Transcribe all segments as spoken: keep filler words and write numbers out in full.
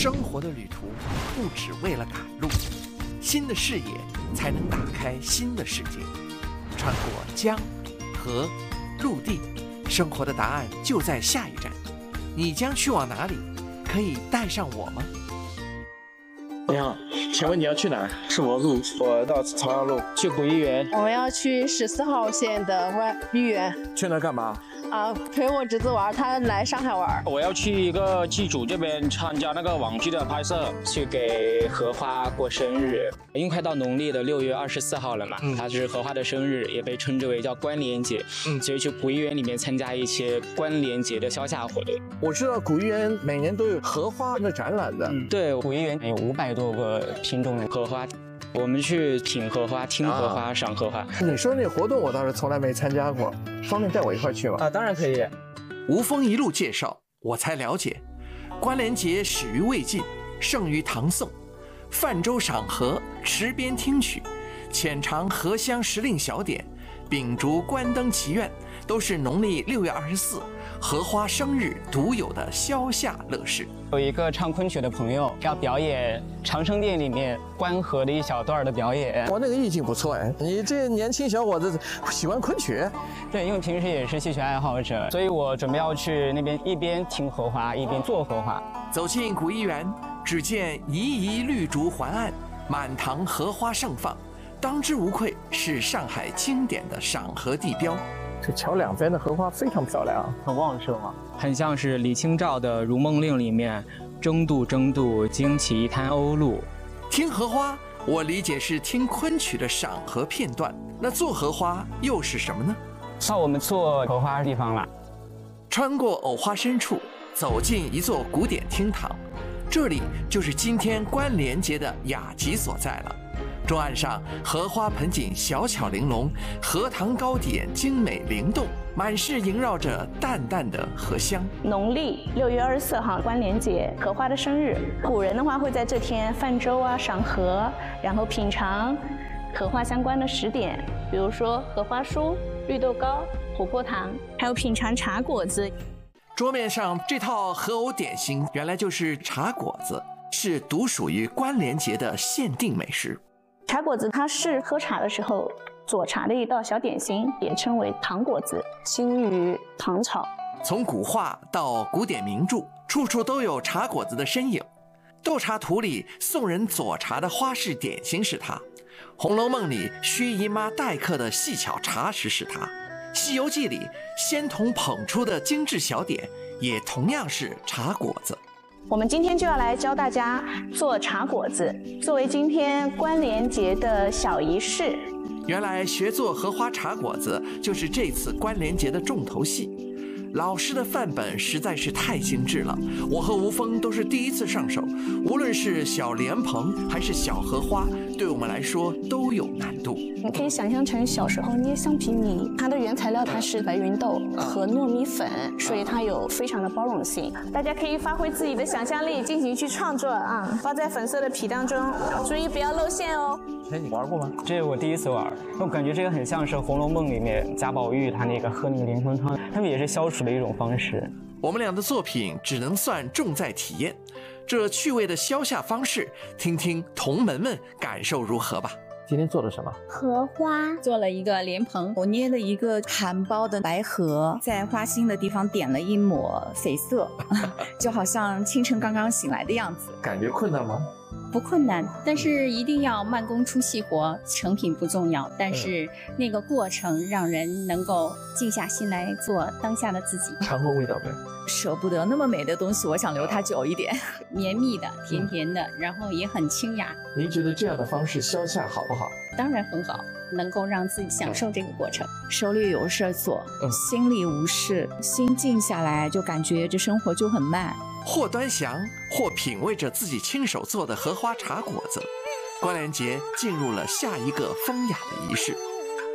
生活的旅途不只为了赶路，新的视野才能打开新的世界。穿过江、河、陆地，生活的答案就在下一站。你将去往哪里？可以带上我吗？ 你好，请问你要去哪？ 是我路， 我到朝阳路去古一园。 我要去十四号线的外豫园。 去那干嘛？ 啊，陪我侄子玩，他来上海玩。 我要去一个剧组这边参加那个网剧的拍摄， 去给荷花过生日。因为快到农历的六月二十四号了嘛，嗯、它是荷花的生日，也被称之为叫关联节。嗯，所以去古一园里面参加一些关联节的消夏活动。 我知道古一园每年都有荷花的展览的。 嗯、对，古一园有五百多个品种的荷花。我们去品荷花、听荷花、啊、赏荷花。 你说那活动我倒是从来没参加过，方便带我一块去吗？ 啊，当然可以。 吴峰一路介绍，我才了解，关联节始于魏晋，盛于唐宋。泛舟赏荷，池边听曲，浅尝荷香时令小点，秉烛观灯祈愿，都是农历六月二十四荷花生日独有的消夏乐事。 有一个唱昆曲的朋友要表演长生殿里面观荷的一小段的表演。 我那个意境不错哎，你这年轻小伙子喜欢昆曲？ 对，因为平时也是戏曲爱好者，所以我准备要去那边一边听荷花一边做荷花。 走进古一园，只见宜宜绿竹环岸，满堂荷花盛放，当之无愧是上海经典的赏荷地标。 这桥两边的荷花非常漂亮，很旺盛啊， 很像是李清照的《如梦令》里面“争渡争渡，惊起一滩鸥鹭”。 听荷花，我理解是听昆曲的赏荷片段，那做荷花又是什么呢？ 到我们做荷花的地方了， 穿过藕花深处，走进一座古典厅堂，这里就是今天关联节的雅集所在了。桌案上荷花盆景小巧玲珑，荷塘糕点精美灵动，满室萦绕着淡淡的荷香。 农历六月二十四号关联节，荷花的生日，古人的话会在这天泛舟啊、赏荷，然后品尝荷花相关的食点，比如说荷花酥、绿豆糕、琥珀糖，还有品尝茶果子。 桌面上这套荷藕点心原来就是茶果子，是独属于关联节的限定美食。 茶果子它是喝茶的时候佐茶的一道小点心，也称为糖果子，兴于唐朝。 从古画到古典名著，处处都有茶果子的身影。斗茶图里宋人佐茶的花式点心是它，《红楼梦》里薛姨妈待客的细巧茶食是它，《西游记》里仙童捧出的精致小点也同样是茶果子。 我们今天就要来教大家做茶果子，作为今天关联节的小仪式。 原来学做荷花茶果子就是这次关联节的重头戏。老师的范本实在是太精致了，我和吴峰都是第一次上手，无论是小莲蓬还是小荷花，对我们来说都有难度。 你可以想象成小时候捏橡皮泥，它的原材料它是白芸豆和糯米粉，所以它有非常的包容性。大家可以发挥自己的想象力进行去创作啊，包在粉色的皮当中，注意不要露馅哦。 哎，你玩过吗？ 这是我第一次玩，我感觉这个很像是《红楼梦》里面贾宝玉他那个喝那个莲蓬汤，他们也是消暑的一种方式。 我们俩的作品只能算重在体验，这趣味的消夏方式，听听同门们感受如何吧。 今天做了什么？ 荷花做了一个莲蓬，我捏了一个含苞的白荷，在花心的地方点了一抹绯色，就好像清晨刚刚醒来的样子。 感觉困难吗？ 不困难，但是一定要慢工出细活，成品不重要，但是那个过程让人能够静下心来做当下的自己。 尝过味道没？ 舍不得那么美的东西，我想留它久一点。绵密的，甜甜的，然后也很清雅。 您觉得这样的方式消夏好不好？ 当然很好，能够让自己享受这个过程，手里有事做，嗯、心里无事，心静下来，就感觉这生活就很慢。 或端详，或品味着自己亲手做的荷花茶果子，关联节进入了下一个风雅的仪式。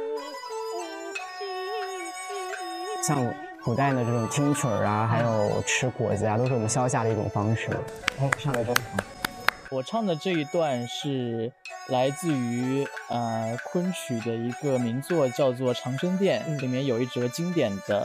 像古代的这种听曲儿啊，还有吃果子啊，都是我们消夏的一种方式。哎，上来真好。 我唱的这一段是来自于呃昆曲的一个名作，叫做《长生殿》，里面有一折经典的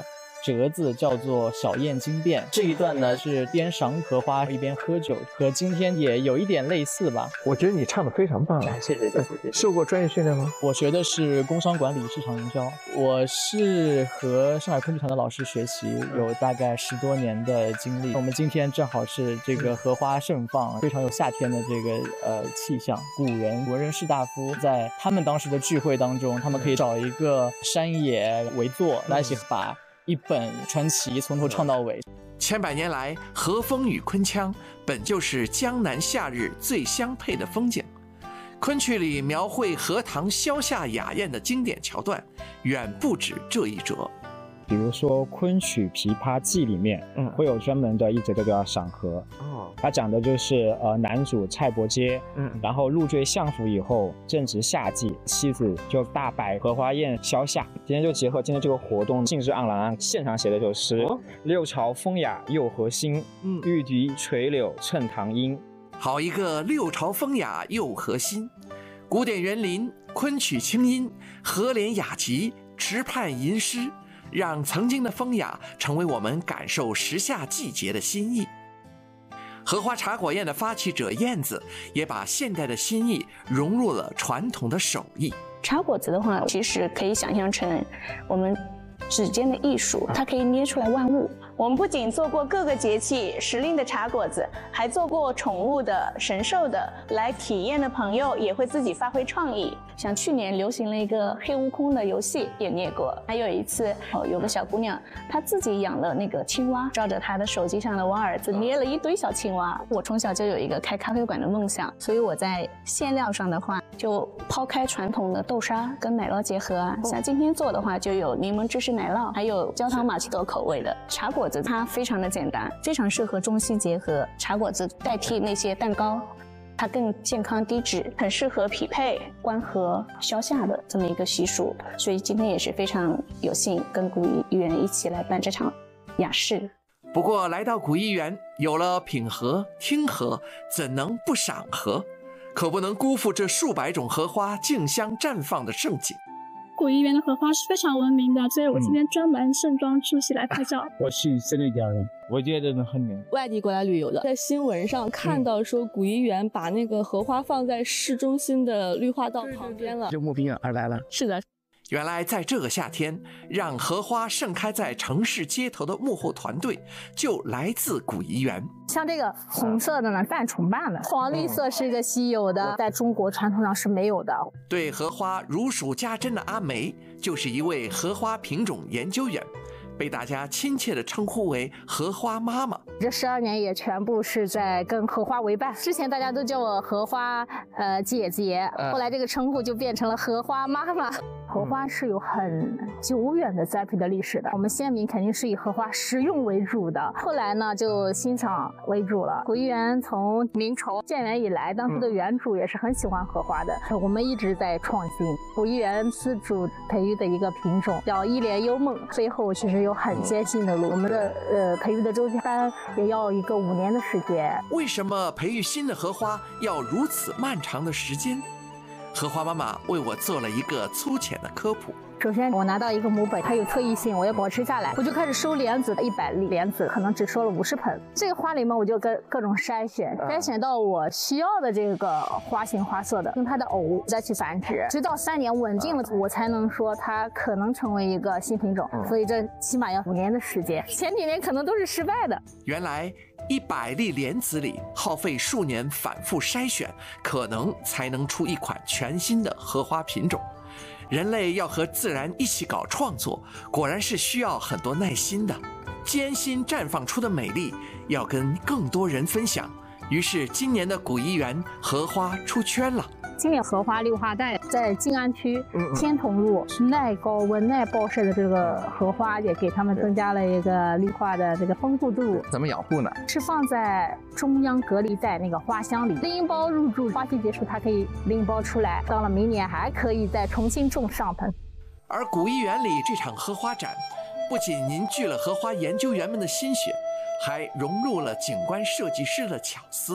折子叫做小燕惊变。这一段呢是边赏荷花一边喝酒，和今天也有一点类似吧。 我觉得你唱得非常棒啊！ 谢谢谢谢。 受过专业训练吗？ 我学的是工商管理市场营销，我是和上海昆剧团的老师学习，有大概十多年的经历。我们今天正好是这个荷花盛放，非常有夏天的这个呃气象。古人文人士大夫在他们当时的聚会当中，他们可以找一个山野围坐来一起把一本传奇从头唱到尾。 千百年来，和风与昆腔本就是江南夏日最相配的风景。昆曲里描绘荷塘消夏雅宴的经典桥段，远不止这一折。 比如说昆曲《琵琶记》里面，嗯，会有专门的一则叫做赏荷。哦，它讲的就是呃男主蔡伯喈，嗯，然后入赘相府以后，正值夏季，妻子就大摆荷花宴消夏。今天就结合今天这个活动，兴致盎然，现场写的首诗：哦、六朝风雅又何心，嗯，玉笛垂柳衬堂音。 好一个六朝风雅又何心！古典园林、昆曲清音、荷莲雅集、池畔吟诗，让曾经的风雅成为我们感受时下季节的新意。荷花茶果宴的发起者燕子也把现代的新意融入了传统的手艺。 茶果子的话，其实可以想象成我们指尖的艺术，它可以捏出来万物。我们不仅做过各个节气时令的茶果子，还做过宠物的、神兽的。来体验的朋友也会自己发挥创意，像去年流行了一个黑悟空的游戏也捏过。还有一次，哦，有个小姑娘，她自己养了那个青蛙，照着她的手机上的王儿子捏了一堆小青蛙。我从小就有一个开咖啡馆的梦想，所以我在馅料上的话，就抛开传统的豆沙跟奶酪结合啊。像今天做的话，就有柠檬芝士奶酪，还有焦糖玛奇朵口味的茶果子。它非常的简单，非常适合中西结合。茶果子代替那些蛋糕，它更健康低脂，很适合匹配观荷消夏的这么一个习俗。所以今天也是非常有幸跟古艺园一起来办这场雅事。 不过来到古艺园，有了品荷、听荷，怎能不赏荷？可不能辜负这数百种荷花竞相绽放的盛景。 古艺园的荷花是非常闻名的，所以我今天专门盛装出席来拍照。 嗯、我是真的家人，我觉得很美。 外地过来旅游的，在新闻上看到说古艺园把那个荷花放在市中心的绿化道旁边了， 就慕名而来了。 是的。 原来在这个夏天，让荷花盛开在城市街头的幕后团队就来自古艺园。 像这个红色的呢，半重瓣的，黄绿色是一个稀有的，在中国传统上是没有的。 对荷花如数家珍的阿梅，就是一位荷花品种研究员，被大家亲切地称呼为荷花妈妈。 这十二年也全部是在跟荷花为伴。之前大家都叫我荷花呃姐姐，后来这个称呼就变成了荷花妈妈。荷花是有很久远的栽培的历史的，我们先民肯定是以荷花食用为主的，后来呢就欣赏为主了。古艺园从明朝建园以来，当时的园主也是很喜欢荷花的，我们一直在创新。古艺园自主培育的一个品种叫一帘幽梦，背后其实有很艰辛的路，我们的呃培育的周期班也要一个五年的时间。 为什么培育新的荷花要如此漫长的时间？荷花妈妈为我做了一个粗浅的科普。 首先我拿到一个母本，它有特异性，我要保持下来，我就开始收莲子，一百粒莲子可能只收了五十盆。这个花里面我就跟各种筛选，筛选到我需要的这个花型花色的，用它的藕再去繁殖，直到三年稳定了，我才能说它可能成为一个新品种。所以这起码要五年的时间，前几年可能都是失败的。 原来一百粒莲子里耗费数年反复筛选，可能才能出一款全新的荷花品种。人类要和自然一起搞创作，果然是需要很多耐心的。艰辛绽放出的美丽，要跟更多人分享。于是今年的古艺园荷花出圈了。 今年荷花绿化带在静安区天童路，耐高温耐暴晒的这个荷花也给他们增加了一个绿化的这个丰富度。 怎么养护呢？ 是放在中央隔离在那个花箱里，拎包入住，花期结束它可以拎包出来，到了明年还可以再重新种上盆。 而古艺园里这场荷花展，不仅凝聚了荷花研究员们的心血，还融入了景观设计师的巧思。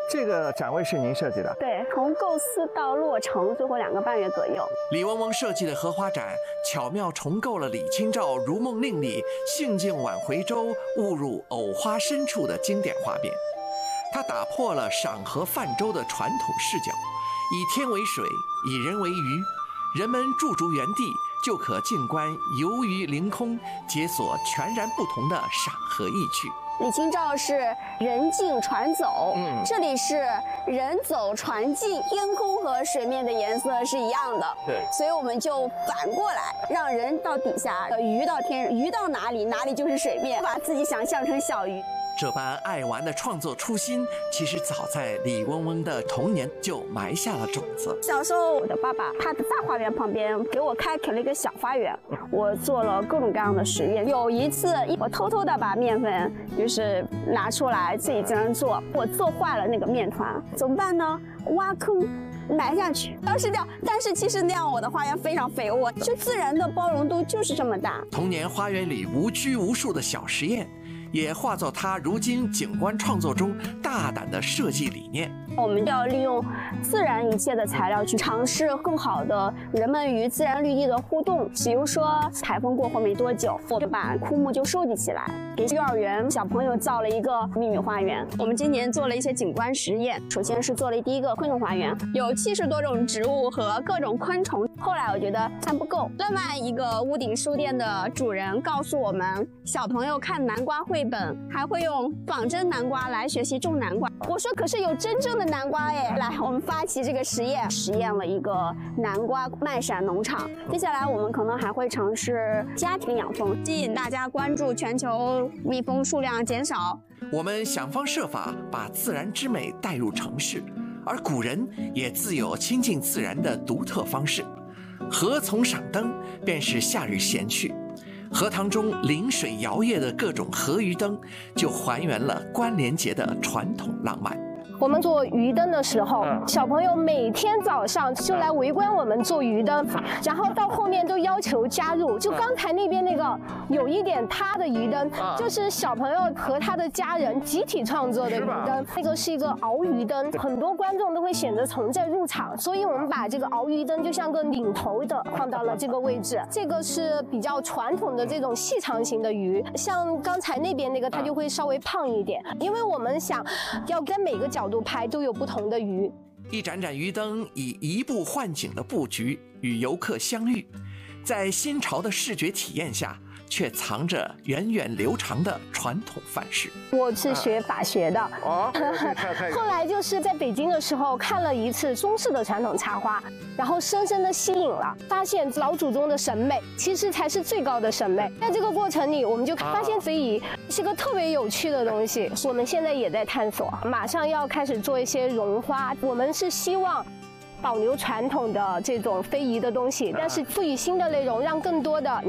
这个展位是您设计的？ 对，从构思到落成，最后两个半月左右。 李嗡嗡设计的荷花展，巧妙重构了李清照《如梦令》里“兴尽晚回舟，误入藕花深处”的经典画面。它打破了赏荷泛舟的传统视角，以天为水，以人为鱼，人们驻足原地就可静观游鱼凌空，解锁全然不同的赏荷意趣。 李清照是人进船走，嗯，这里是人走船进，天空和水面的颜色是一样的，对，所以我们就反过来，让人到底下，鱼到天，鱼到哪里，哪里就是水面，把自己想象成小鱼。 这般爱玩的创作初心，其实早在李嗡嗡的童年就埋下了种子。 小时候，我的爸爸他的大花园旁边给我开垦了一个小花园，我做了各种各样的实验。有一次，我偷偷的把面粉就是拿出来自己这样做，我做坏了那个面团，怎么办呢？挖坑埋下去，当时掉。但是其实那样我的花园非常肥沃，就自然的包容度就是这么大。 童年花园里无拘无束的小实验，也化作他如今景观创作中大胆的设计理念。 我们要利用自然一切的材料去尝试更好的人们与自然绿地的互动。比如说台风过后没多久，我就把枯木就收集起来，给幼儿园小朋友造了一个秘密花园。我们今年做了一些景观实验，首先是做了第一个昆虫花园，有七十多种植物和各种昆虫。后来我觉得还不够，另外一个屋顶书店的主人告诉我们，小朋友看南瓜绘本还会用仿真南瓜来学习种南瓜。我说可是有真正的南瓜哎！来，我们发起这个实验，实验了一个南瓜麦闪农场。接下来我们可能还会尝试家庭养蜂，吸引大家关注全球蜜蜂数量减少。 我们想方设法把自然之美带入城市，而古人也自有亲近自然的独特方式。荷丛赏灯便是夏日闲趣，荷塘中临水摇曳的各种荷鱼灯，就还原了关联节的传统浪漫。 我们做鱼灯的时候，小朋友每天早上就来围观我们做鱼灯，然后到后面都要求加入。就刚才那边那个有一点塌的鱼灯，就是小朋友和他的家人集体创作的鱼灯。那个是一个鳌鱼灯，很多观众都会选择从这入场，所以我们把这个鳌鱼灯就像个领头的放到了这个位置。这个是比较传统的这种细长型的鱼，像刚才那边那个它就会稍微胖一点，因为我们想要跟每个角度拍都有不同的鱼。 一盏盏鱼灯以移步换景的布局与游客相遇，在新潮的视觉体验下，却藏着源远流长的传统范式。 我是学法学的，哦，后来就是在北京的时候看了一次中式的传统插花，然后深深的吸引了，发现老祖宗的审美其实才是最高的审美。在这个过程里，我们就发现非遗是个特别有趣的东西。我们现在也在探索，马上要开始做一些绒花。我们是希望保留传统的这种非遗的东西，但是赋予新的内容，让更多的